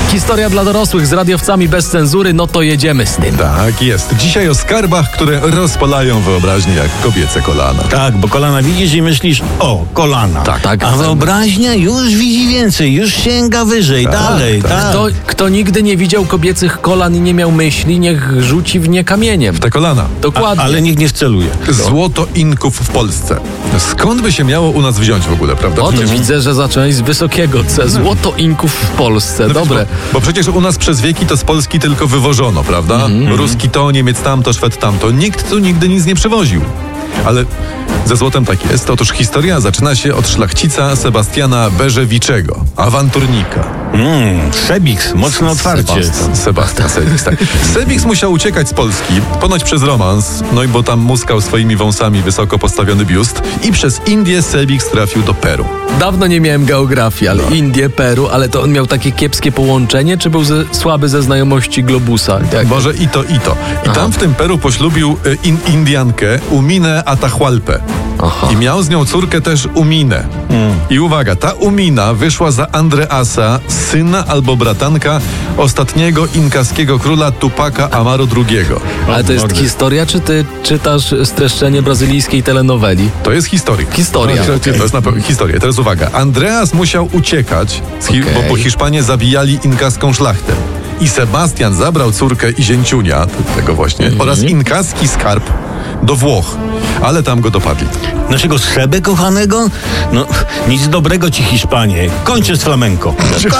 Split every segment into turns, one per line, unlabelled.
Historia dla dorosłych z radiowcami bez cenzury, no to jedziemy z tym.
Tak jest. Dzisiaj o skarbach, które rozpalają wyobraźnię jak kobiece kolana.
Tak, bo kolana widzisz i myślisz, o, kolana.
Tak.
A wyobraźnia już widzi więcej, już sięga wyżej, dalej, tak.
Kto nigdy nie widział kobiecych kolan i nie miał myśli, niech rzuci w nie kamieniem.
Te kolana.
Dokładnie.
Ale nikt nie wceluje.
Złoto Inków w Polsce. Skąd by się miało u nas wziąć w ogóle, prawda?
O, to widzę, że zacząłeś z wysokiego C. Złoto Inków w Polsce. Dobre.
Bo przecież u nas przez wieki to z Polski tylko wywożono, prawda? Ruski to, Niemiec tamto, Szwed tamto. Nikt tu nigdy nic nie przywoził. Ale ze złotem tak jest. Otóż historia zaczyna się od szlachcica Sebastiana Berzewiczego, awanturnika.
Sebiks, mocno otwarcie.
Sebastian Sebiks, tak. Sebiks musiał uciekać z Polski, ponoć przez romans, no i bo tam muskał swoimi wąsami wysoko postawiony biust i przez Indię Sebiks trafił do Peru.
Dawno nie miałem geografii, ale Indie, Peru, ale to on miał takie kiepskie połączenie, czy był słaby ze znajomości globusa? Tak.
Może i to. I tam w tym Peru poślubił Indiankę Uminę Atahualpę.
Aha.
I miał z nią córkę też Uminę. I uwaga, ta Umina wyszła za Andreasa, syna albo bratanka ostatniego inkaskiego króla Tupaca Amaru II.
Ale to jest historia, czy ty czytasz streszczenie brazylijskiej telenoweli?
To jest historia.
Historia.
To jest na pewno historia. Teraz uwaga. Andreas musiał uciekać, bo Hiszpanie zabijali inkaską szlachtę. I Sebastian zabrał córkę i zięciunia, tego właśnie, oraz inkaski skarb do Włoch. Ale tam go dopadli.
Naszego Sebę kochanego? No, nic dobrego ci Hiszpanie. Kończę z flamenko.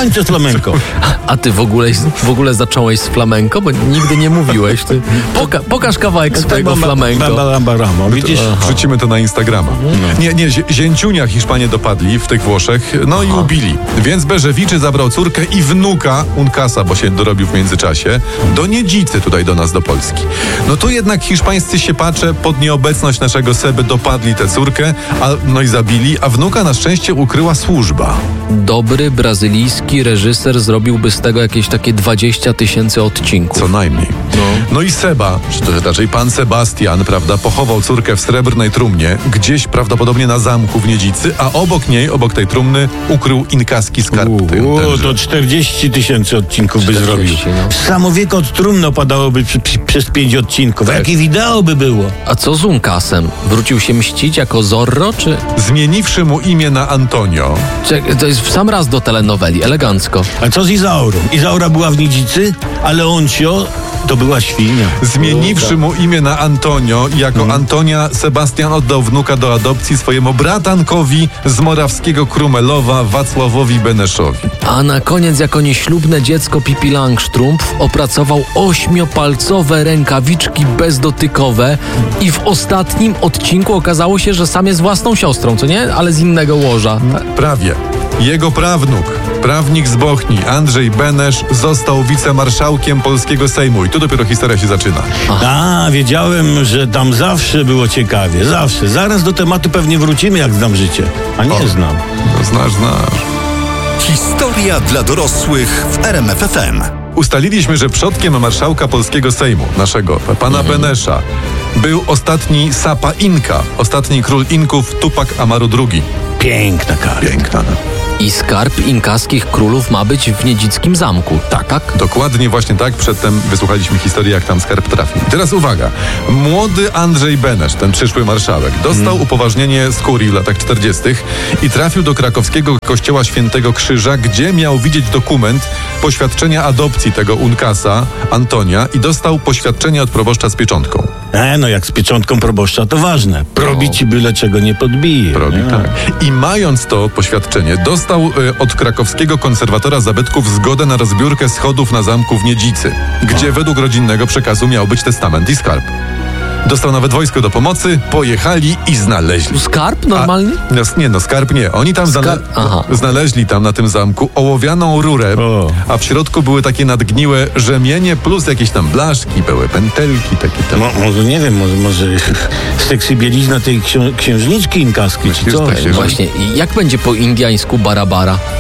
A ty w ogóle zacząłeś z flamenko? Bo nigdy nie mówiłeś. Ty pokaż kawałek swojego flamenko.
Widzisz?
Wrzucimy to na Instagrama. Nie, zięciunia Hiszpanie dopadli w tych Włoszech, no i ubili. Więc Berzewiczy zabrał córkę i wnuka Unkasa, bo się dorobił w międzyczasie, do Niedzicy, tutaj do nas, do Polski. No tu jednak hiszpańscy siepacze pod nieobecność naszego Seby dopadli tę córkę, no i zabili, a wnuka na szczęście ukryła służba.
Dobry brazylijski reżyser zrobiłby z tego jakieś takie 20 000 odcinków.
Co najmniej. No i Seba, czy to raczej pan Sebastian, prawda, pochował córkę w srebrnej trumnie, gdzieś prawdopodobnie na zamku w Niedzicy, a obok tej trumny ukrył inkaski skarb.
To 40 000 odcinków by zrobił.
No.
Samo wieko od trumny opadałoby przez 5 odcinków.
Tak.
Jakie wideo by było?
A co z Unkasem? Wrócił się mścić jako Zorro, czy...
Zmieniwszy mu imię na Antonio.
To jest w sam raz do telenoweli, elegancko.
A co z Izaurą? Izaura była w Niedzicy, a Leoncio to była świnia.
Zmieniwszy mu imię na Antonio, jako Antonia, Sebastian oddał wnuka do adopcji swojemu bratankowi z morawskiego Krumelowa, Wacławowi Beneszowi.
A na koniec jako nieślubne dziecko Pippi Langstrumpf opracował 8-palcowe rękawiczki bezdotykowe i w ostatnim odcinku okazało się, że sam jest własną siostrą, co nie? Ale z innego łoża.
Prawie. Jego prawnuk, prawnik z Bochni, Andrzej Benesz, został wicemarszałkiem polskiego Sejmu. I tu dopiero historia się zaczyna.
A, wiedziałem, że tam zawsze było ciekawie. Zawsze. Zaraz do tematu pewnie wrócimy, jak znam życie. A nie znam.
No, znasz.
Historia dla dorosłych w RMF FM.
Ustaliliśmy, że przodkiem marszałka polskiego Sejmu, naszego, pana Benesza, był ostatni Sapa Inka, ostatni król Inków, Tupac Amaru II.
Piękna kara.
Piękna.
I skarb inkaskich królów ma być w niedzickim zamku. Tak?
Dokładnie właśnie tak. Przedtem wysłuchaliśmy historii, jak tam skarb trafił. I teraz uwaga. Młody Andrzej Benesz, ten przyszły marszałek, dostał upoważnienie z kurii w latach 40. i trafił do krakowskiego kościoła Świętego Krzyża, gdzie miał widzieć dokument poświadczenia adopcji tego Unkasa, Antonia, i dostał poświadczenie od proboszcza z pieczątką.
No jak z pieczątką proboszcza, to ważne. Probi ci byle czego nie podbije.
Tak. I mając to poświadczenie, dostał od krakowskiego konserwatora zabytków zgodę na rozbiórkę schodów na zamku w Niedzicy, gdzie według rodzinnego przekazu miał być testament i skarb. Dostał nawet wojsko do pomocy, pojechali i znaleźli.
Skarb normalnie?
Skarb nie. Oni tam znaleźli tam na tym zamku ołowianą rurę, a w środku były takie nadgniłe rzemienie plus jakieś tam blaszki, były pętelki takie tam.
Może nie wiem, może seksy bielizna tej księżniczki inkaskiej, czy co?
Właśnie, jak będzie po indiańsku barabara?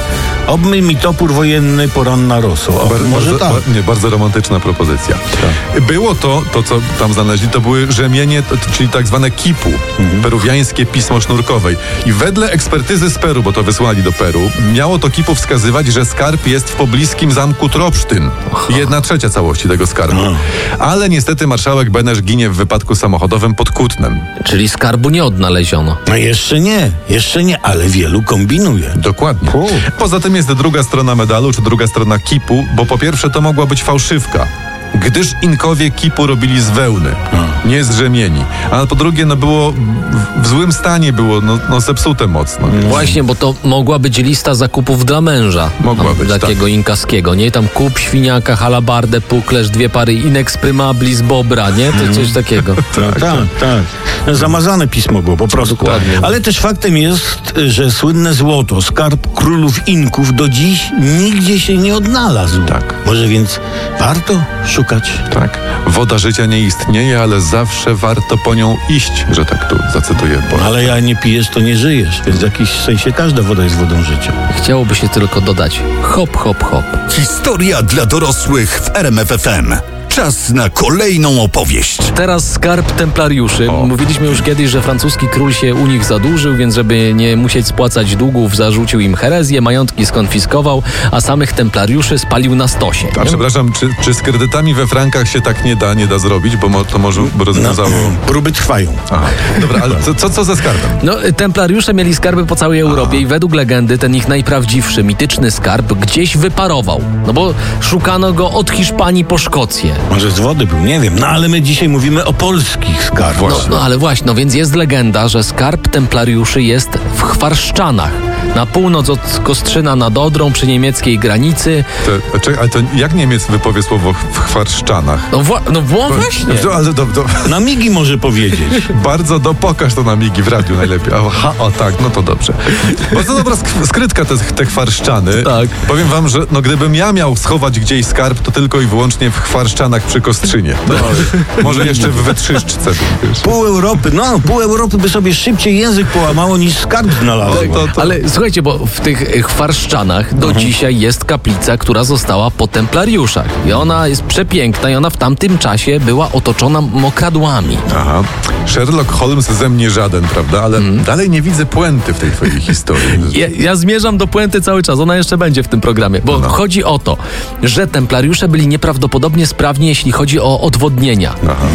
Obmyj mi topór wojenny, poranna roso. Może tak.
Bardzo romantyczna propozycja.
Tak.
Było to, co tam znaleźli, to były rzemienie, czyli tak zwane kipu, peruwiańskie pismo sznurkowej. I wedle ekspertyzy z Peru, bo to wysłali do Peru, miało to kipu wskazywać, że skarb jest w pobliskim zamku Tropsztyn. 1/3 całości tego skarbu. Ale niestety marszałek Benesz ginie w wypadku samochodowym pod Kutnem.
Czyli skarbu nie odnaleziono.
No jeszcze nie, ale wielu kombinuje.
Dokładnie. Poza tym jest druga strona medalu, czy druga strona kipu, bo po pierwsze to mogła być fałszywka, gdyż Inkowie kipu robili z wełny, nie z rzemieni. A po drugie, było w złym stanie, było zepsute mocno.
Właśnie, bo to mogła być lista zakupów dla męża.
Mogła być,
takiego inkaskiego, nie? Tam kup świniaka, halabardę, puklerz, 2 pary inexprymablis bobra, nie? To coś takiego.
Tak. Zamazane pismo było, po prostu.
Dokładnie.
Ale też faktem jest, że słynne złoto, skarb królów Inków, do dziś nigdzie się nie odnalazł.
Tak.
Może więc warto szukać?
Tak. Woda życia nie istnieje, ale zawsze warto po nią iść, że tak tu zacytuję.
Ale ja nie pijesz, to nie żyjesz, więc w jakimś sensie każda woda jest wodą życia.
Chciałoby się tylko dodać hop, hop, hop.
Historia dla dorosłych w RMF FM. Czas na kolejną opowieść.
Teraz skarb templariuszy. Mówiliśmy już kiedyś, że francuski król się u nich zadłużył, więc żeby nie musieć spłacać długów, zarzucił im herezję, majątki skonfiskował, a samych templariuszy spalił na stosie.
A przepraszam, czy z kredytami we frankach się tak nie da zrobić, bo to może by rozwiązało...
Próby trwają.
Aha. Dobra, ale co ze skarbem?
Templariusze mieli skarby po całej Europie i według legendy ten ich najprawdziwszy, mityczny skarb gdzieś wyparował. Bo szukano go od Hiszpanii po Szkocję.
Może z wody był, nie wiem. Ale my dzisiaj mówimy o polskich skarbach.
Ale właśnie, więc jest legenda, że skarb templariuszy jest w Chwarszczanach. Na północ od Kostrzyna nad Odrą, przy niemieckiej granicy.
Ale to jak Niemiec wypowie słowo w Chwarszczanach?
Właśnie.
Na migi może powiedzieć.
Bardzo pokaż to na migi w radiu najlepiej. Tak, no to dobrze. Bardzo dobra skrytka te Chwarszczany.
Tak.
Powiem wam, że gdybym ja miał schować gdzieś skarb, to tylko i wyłącznie w Chwarszczanach przy Kostrzynie. Może jeszcze w Wytrzyszczce.
Pół Europy by sobie szybciej język połamało niż skarb znalazło.
Ale słuchajcie, bo w tych Chwarszczanach do dzisiaj jest kaplica, która została po templariuszach. I ona jest przepiękna i ona w tamtym czasie była otoczona mokradłami.
Aha. Sherlock Holmes ze mnie żaden, prawda? Ale dalej nie widzę puenty w tej twojej historii.
Ja zmierzam do puenty cały czas. Ona jeszcze będzie w tym programie. Bo chodzi o to, że templariusze byli nieprawdopodobnie sprawni, jeśli chodzi o odwodnienia.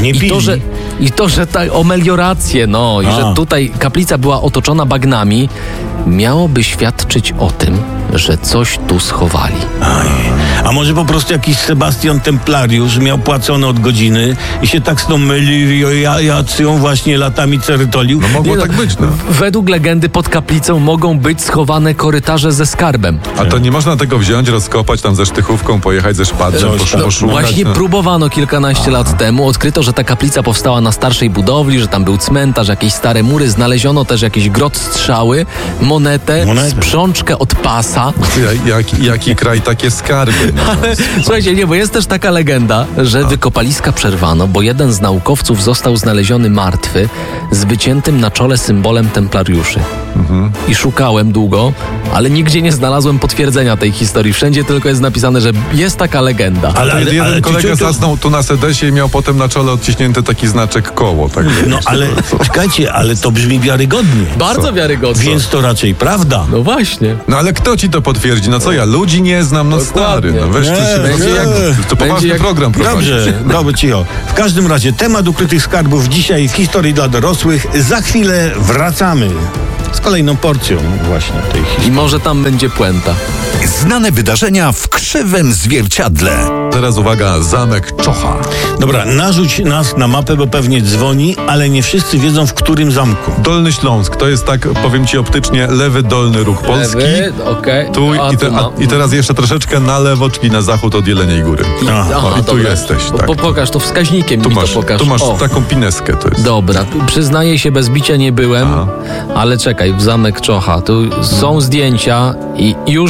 I to, że o meliorację, i że tutaj kaplica była otoczona bagnami, miałoby świadczyć o tym, że coś tu schowali.
A może po prostu jakiś Sebastian Templariusz miał płacone od godziny i się tak z tą melioracją właśnie latami cerytolił?
Mogło tak być,
Według legendy pod kaplicą mogą być schowane korytarze ze skarbem.
A to nie można tego wziąć, rozkopać tam ze sztychówką, pojechać ze szpadrem, poszukać.
Właśnie próbowano kilkanaście lat temu. Odkryto, że ta kaplica powstała na starszej budowli, że tam był cmentarz, jakieś stare mury. Znaleziono też jakiś grot strzały, monetę, sprzączkę od pasa.
Jaki kraj, takie skarby.
Słuchajcie, bo jest też taka legenda, że wykopaliska przerwano, bo jeden z naukowców został znaleziony martwy z wyciętym na czole symbolem templariuszy. I szukałem długo, ale nigdzie nie znalazłem potwierdzenia tej historii. Wszędzie tylko jest napisane, że jest taka legenda.
Ale jeden kolega zasnął tu na sedesie i miał potem na czole odciśnięty taki znaczek koło. Tak?
Ale czekajcie, ale to brzmi wiarygodnie.
Bardzo wiarygodnie.
Więc to raczej prawda.
No właśnie.
Ale kto ci to potwierdzi? Co ja? Ludzi nie znam, stary. Weź to poważny program prowadzi.
Dobrze, cicho. W każdym razie temat ukrytych skarbów dzisiaj w historii dla dorosłych. Za chwilę wracamy z kolejną porcją właśnie tej historii.
I może tam będzie puenta.
Znane wydarzenia w krzywym zwierciadle.
Teraz uwaga, zamek Czocha.
Dobra, narzuć nas na mapę, bo pewnie dzwoni, ale nie wszyscy wiedzą, w którym zamku.
Dolny Śląsk, to jest tak, powiem ci optycznie, lewy dolny róg Polski. Tu i teraz jeszcze troszeczkę na lewo, czyli na zachód od Jeleniej Góry. I tu jesteś. Tak.
Pokaż to wskaźnikiem,
Tu masz taką pineskę. To jest.
Dobra, przyznaję się, bez bicia nie byłem, ale czekaj, w zamek Czocha. Tu są zdjęcia i już wiem, że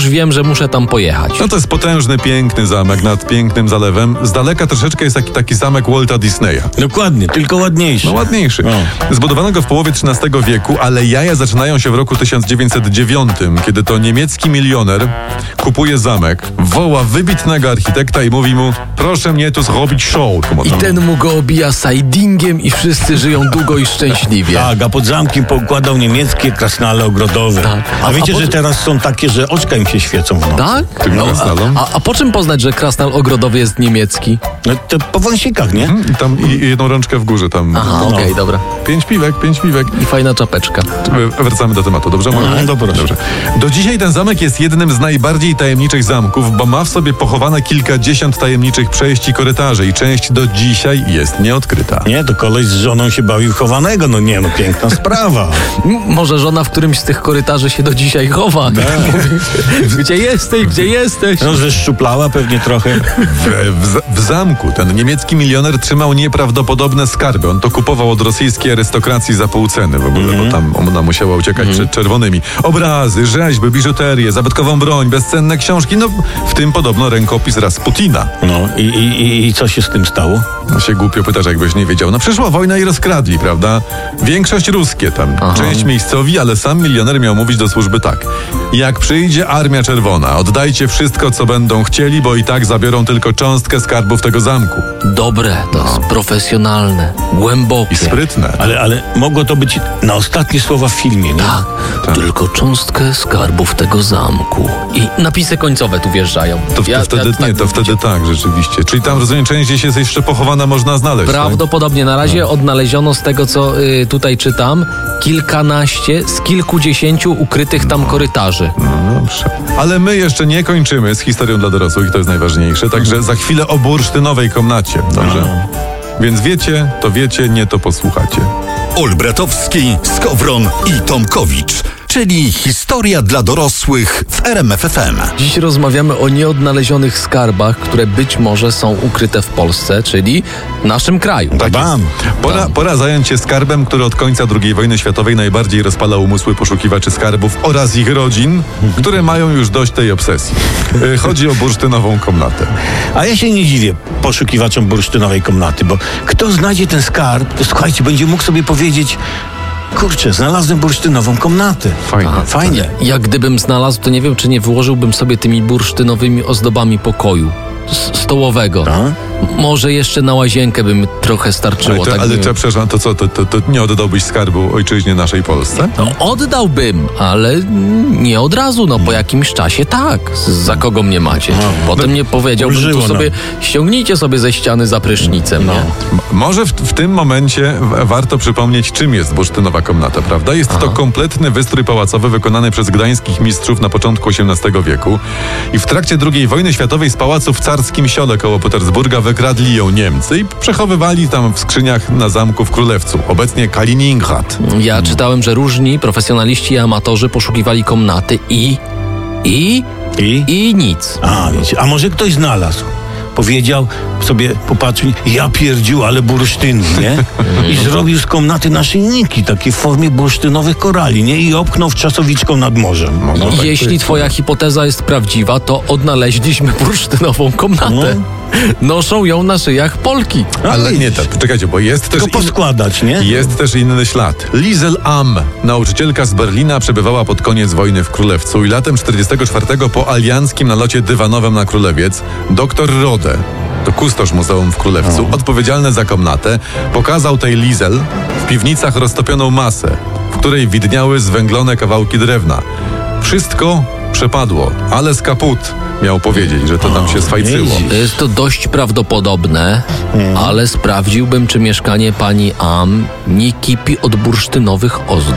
że muszę tam pojechać.
No to jest potężny, piękny zamek nad pięknym zalewem. Z daleka troszeczkę jest taki zamek Walta Disneya.
Dokładnie, tylko ładniejszy.
No ładniejszy. Zbudowano go w połowie XIII wieku, ale jaja zaczynają się w roku 1909, kiedy to niemiecki milioner kupuje zamek, woła wybitnego architekta i mówi mu: proszę mnie tu zrobić show.
I ten mu go obija sidingiem i wszyscy żyją długo i szczęśliwie.
Tak, a pod zamkiem poukładał niemieckie krasnale ogrodowe.
Tak.
A wiecie, że teraz są takie, że oczka im się świecą w nocy?
Tak?
Tym krasnalom?
A po czym poznać, że krasnal ogrodowy jest niemiecki?
No to po wąsikach, nie?
I tam i jedną rączkę w górze tam.
Aha, okej, dobra.
5 piwek.
I fajna czapeczka.
Wracamy do tematu, dobrze?
Dobrze.
Do dzisiaj ten zamek jest jednym z najbardziej tajemniczych zamków, bo ma w sobie pochowane kilkadziesiąt tajemniczych przejść i korytarzy i część do dzisiaj jest nieodkryta.
Nie, to koleś z żoną się bawił chowanego. No nie, no piękna sprawa.
Może żona w którymś z tych korytarzy się do dzisiaj chowa. Gdzie jesteś?
No, że szczuplała pewnie trochę.
W zamku ten niemiecki milioner trzymał nieprawdopodobne skarby. On to kupował od rosyjskiej arystokracji za pół ceny w ogóle, bo tam ona musiała uciekać przed czerwonymi. Obrazy, rzeźby, biżuterię, zabytkową broń, bezcenne książki, no w tym podobno rękopis Rasputina.
No i co się z tym stało?
No się głupio pytasz, jakbyś nie wiedział. No przyszła wojna i rozkradli, prawda? Większość ruskie tam, część miejscowi, ale sam milioner miał mówić do służby tak: jak przyjdzie Armia Czerwona, oddajcie wszystko, co będą chcieli, bo i tak zabiorą tylko cząstkę skarbów tego zamku.
Dobre, to jest profesjonalne, głębokie.
I sprytne.
Ale mogło to być na ostatnie słowa w filmie, nie?
Tak, tylko cząstkę skarbów tego zamku. I napisy końcowe tu wjeżdżają.
Wtedy tak, rzeczywiście. Czyli tam, rozumiem, część gdzieś jest jeszcze pochowana, można znaleźć.
Prawdopodobnie. Na razie odnaleziono, z tego co tutaj czytam, kilkanaście z kilkudziesięciu ukrytych tam korytarzy.
No dobrze. Ale my jeszcze nie kończymy z historią dla dorosłych, to jest najważniejsze. Także za chwilę o bursztynowej komnacie. Dobrze? Więc wiecie, nie to posłuchacie.
Olbratowski, Skowron i Tomkowicz, czyli historia dla dorosłych w RMF FM.
Dziś rozmawiamy o nieodnalezionych skarbach, które być może są ukryte w Polsce, czyli w naszym kraju.
Tak jest. Pora zająć się skarbem, który od końca II wojny światowej najbardziej rozpala umysły poszukiwaczy skarbów oraz ich rodzin, które mają już dość tej obsesji. Chodzi o bursztynową komnatę.
A ja się nie dziwię poszukiwaczom bursztynowej komnaty, bo kto znajdzie ten skarb, to słuchajcie, będzie mógł sobie powiedzieć: kurczę, znalazłem bursztynową komnatę.
Fajnie.
Jak gdybym znalazł, to nie wiem, czy nie wyłożyłbym sobie tymi bursztynowymi ozdobami pokoju stołowego. Może jeszcze na łazienkę by mi trochę starczyło.
Przepraszam, to co, to nie oddałbyś skarbu ojczyźnie naszej Polsce?
No, oddałbym, ale nie od razu, po jakimś czasie tak. Za kogo mnie macie? Potem nie powiedziałbym tu sobie, ściągnijcie sobie ze ściany za prysznicem. Nie?
Może w tym momencie warto przypomnieć, czym jest bursztynowa komnata, prawda? Jest to kompletny wystrój pałacowy wykonany przez gdańskich mistrzów na początku XVIII wieku i w trakcie II wojny światowej z pałacu w Carskim Siole koło Petersburga wykradli ją Niemcy i przechowywali tam w skrzyniach na zamku w Królewcu, obecnie Kaliningrad.
Ja czytałem, że różni profesjonaliści i amatorzy poszukiwali komnaty i nic.
A może ktoś znalazł? Powiedział sobie, popatrzył, ja pierdziu, ale bursztyny, nie? I zrobił z komnaty naszyjniki, takie w formie bursztynowych korali, nie? I opchnął w czasowiczką nad morzem.
Jeśli twoja hipoteza jest prawdziwa, to odnaleźliśmy bursztynową komnatę. Noszą ją na szyjach Polki.
Ale nie tak, czekajcie, bo jest też
poskładać, nie?
Jest też inny ślad. Liesel Am, nauczycielka z Berlina, przebywała pod koniec wojny w Królewcu i latem 1944 po alianckim nalocie dywanowym na Królewiec dr Rode, to kustosz muzeum w Królewcu, odpowiedzialny za komnatę, pokazał tej Liesel w piwnicach roztopioną masę, w której widniały zwęglone kawałki drewna. Wszystko przepadło, ale z kaput miał powiedzieć, że to tam się swajcyło.
Jest to dość prawdopodobne, ale sprawdziłbym, czy mieszkanie pani Am nie kipi od bursztynowych ozdób.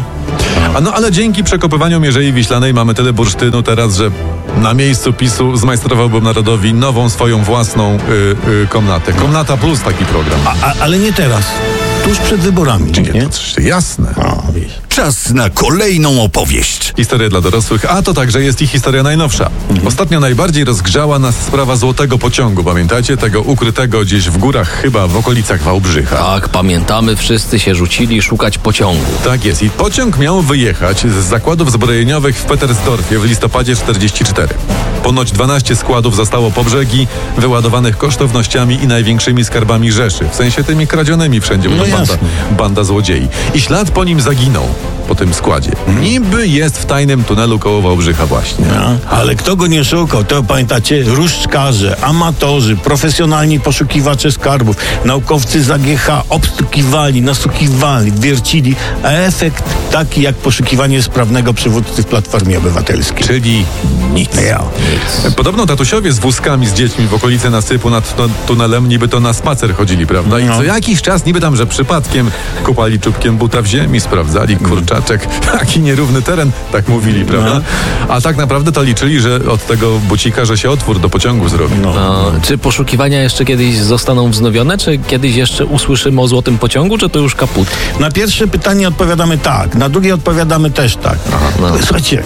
Ale dzięki przekopywaniu Mierzei Wiślanej mamy tyle bursztynu teraz, że na miejscu PiS-u zmajstrowałbym narodowi nową swoją własną komnatę. Komnata Plus, taki program.
Ale nie teraz. Tuż przed wyborami, nie?
Jasne.
Czas na kolejną opowieść.
Historia dla dorosłych, a to także jest i historia najnowsza. Ostatnio najbardziej rozgrzała nas sprawa złotego pociągu, pamiętacie? Tego ukrytego gdzieś w górach, chyba w okolicach Wałbrzycha.
Tak, pamiętamy, wszyscy się rzucili szukać pociągu.
Tak jest. I pociąg miał wyjechać z zakładów zbrojeniowych w Petersdorfie w listopadzie 1944. Ponoć 12 składów zostało po brzegi, wyładowanych kosztownościami i największymi skarbami Rzeszy. W sensie tymi kradzionymi wszędzie, bo to banda złodziei. I ślad po nim zaginął, po tym składzie. Niby jest w tajnym tunelu koło Wałbrzycha właśnie.
No, ale kto go nie szukał, to pamiętacie, różdżkarze, amatorzy, profesjonalni poszukiwacze skarbów, naukowcy z AGH obstukiwali, nasłuchiwali, wiercili, a efekt taki jak poszukiwanie sprawnego przywódcy w Platformie Obywatelskiej.
Czyli nic.
Ja.
Podobno tatusiowie z wózkami z dziećmi w okolicy nasypu nad tunelem niby to na spacer chodzili, prawda? I co jakiś czas niby tam, że przypadkiem kopali czubkiem buta w ziemi, sprawdzali kurczaczek, taki nierówny teren, tak mówili, prawda? A tak naprawdę to liczyli, że od tego bucika, że się otwór do pociągu zrobi.
Czy poszukiwania jeszcze kiedyś zostaną wznowione? Czy kiedyś jeszcze usłyszymy o złotym pociągu, czy to już kaput?
Na pierwsze pytanie odpowiadamy tak, na drugie odpowiadamy też tak. Słuchajcie,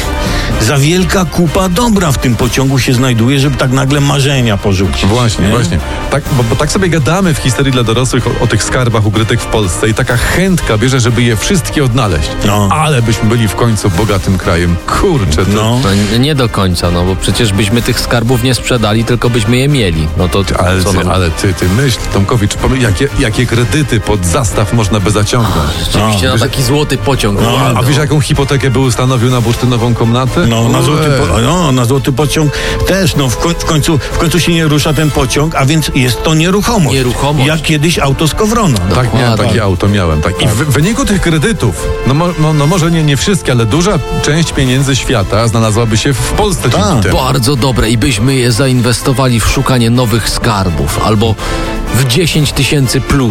za wielka kupa dobra w tym pociągu się znajduje, żeby tak nagle marzenia porzucić.
Właśnie. Tak, bo tak sobie gadamy w historii dla dorosłych o tych skarbach ukrytych w Polsce i taka chętka bierze, żeby je wszystkie odnaleźć. Ale byśmy byli w końcu bogatym krajem. Kurczę, to...
No, nie do końca, no bo przecież byśmy tych skarbów nie sprzedali, tylko byśmy je mieli. No to
Ale ty myśl, Tomkowicz, jakie kredyty pod zastaw można by zaciągnąć.
Rzeczywiście na taki złoty pociąg.
A wiesz, jaką hipotekę by ustanowił na bursztynową komnatę?
Na złoty pociąg też, w końcu się nie rusza ten pociąg, a więc jest to nieruchomość. Jak kiedyś auto z Kowrona.
Tak, miałem takie auto, Tak. I w wyniku tych kredytów, może nie wszystkie, ale duża część pieniędzy świata znalazłaby się w Polsce dzięki temu.
Bardzo dobre i byśmy je zainwestowali w szukanie nowych skarbów albo w 10 000 plus.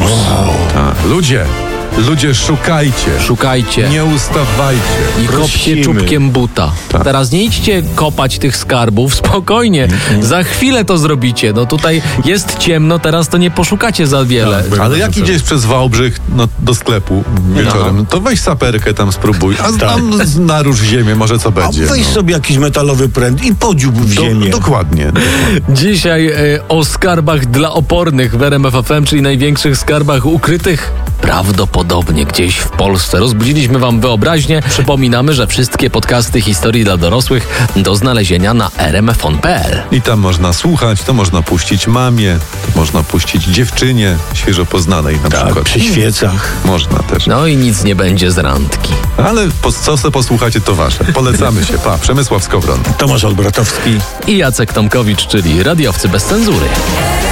Ludzie, szukajcie. Nie ustawajcie.
I kopcie czubkiem buta.
Tak.
Teraz nie idźcie kopać tych skarbów, spokojnie. Za chwilę to zrobicie. No tutaj jest ciemno, teraz to nie poszukacie za wiele.
Ale jak idziesz przez Wałbrzych do sklepu wieczorem, to weź saperkę tam spróbuj, a tam narusz ziemię, może co będzie.
A weź sobie jakiś metalowy pręt i podziób w ziemię.
Dokładnie.
Dzisiaj o skarbach dla opornych w RMF FM, czyli największych skarbach ukrytych prawdopodobnie gdzieś w Polsce. Rozbudziliśmy wam wyobraźnię. Przypominamy, że wszystkie podcasty historii dla dorosłych do znalezienia na rmfon.pl.
I tam można słuchać, to można puścić mamie, to można puścić dziewczynie świeżo poznanej na przykład.
Przy świecach.
Można też.
No i nic nie będzie z randki.
Ale co se posłuchacie, to wasze. Polecamy się. Przemysław Skowron.
Tomasz Olbratowski
I Jacek Tomkowicz, czyli radiowcy bez cenzury.